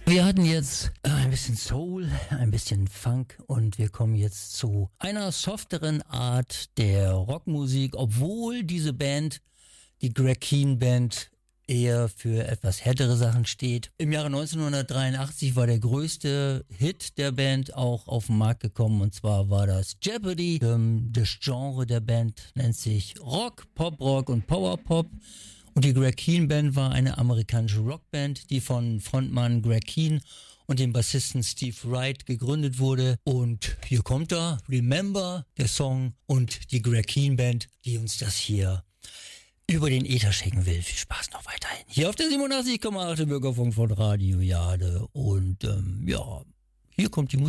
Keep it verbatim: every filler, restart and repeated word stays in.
Wir hatten jetzt äh, ein bisschen Soul, ein bisschen Funk und wir kommen jetzt zu einer softeren Art der Rockmusik, obwohl diese Band, die Greg Kihn Band, eher für etwas härtere Sachen steht. Im Jahre neunzehnhundertdreiundachtzig war der größte Hit der Band auch auf den Markt gekommen und zwar war das Jeopardy. Ähm, das Genre der Band nennt sich Rock, Pop-Rock und Power-Pop. Und die Greg Kihn Band war eine amerikanische Rockband, die von Frontmann Greg Kihn und dem Bassisten Steve Wright gegründet wurde. Und hier kommt er, Remember, der Song und die Greg Kihn Band, die uns das hier über den Äther schicken will. Viel Spaß noch weiterhin. Hier auf der siebenundachtzig Komma acht Bürgerfunk von Radio Jade. Und ähm, ja, hier kommt die Musik.